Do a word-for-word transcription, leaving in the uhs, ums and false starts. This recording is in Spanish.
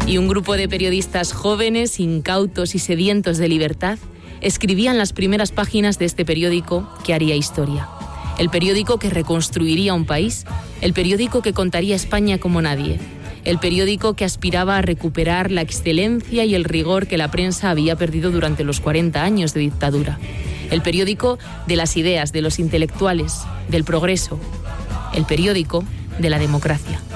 Y un grupo de periodistas jóvenes, incautos y sedientos de libertad escribían las primeras páginas de este periódico que haría historia. El periódico que reconstruiría un país, el periódico que contaría España como nadie, el periódico que aspiraba a recuperar la excelencia y el rigor que la prensa había perdido durante los cuarenta años de dictadura. El periódico de las ideas, de los intelectuales, del progreso. El periódico de la democracia.